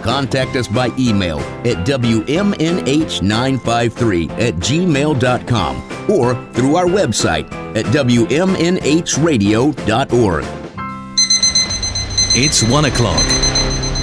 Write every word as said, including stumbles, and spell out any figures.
contact us by email at W M N H nine five three at gmail dot com or through our website at W M N H radio dot org. It's one o'clock.